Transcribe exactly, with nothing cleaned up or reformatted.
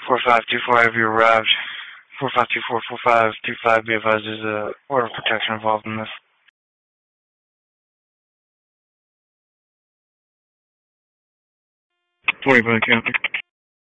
four five two four, have you arrived? four five two four four five two five, be advised there's a order of protection involved in this. twenty-five county.